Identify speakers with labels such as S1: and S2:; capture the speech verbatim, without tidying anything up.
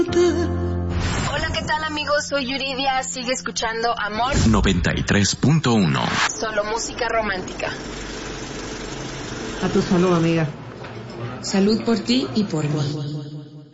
S1: Hola, ¿qué tal, amigos? Soy Yuridia. Sigue escuchando Amor
S2: noventa y tres punto uno.
S1: Solo música romántica.
S3: A tu salud, amiga.
S4: Salud por ti y por mí.